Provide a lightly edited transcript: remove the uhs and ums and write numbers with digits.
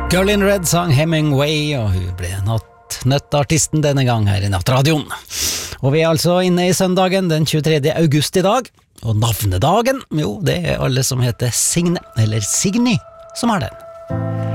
Girl in Red sang Hemingway, og hun ble nøttartisten denne gang her i Nattradioen. Og vi er altså inne i søndagen den 23. august i dag, og navnedagen, jo, det er alle som heter Signe, eller Signy, som har den.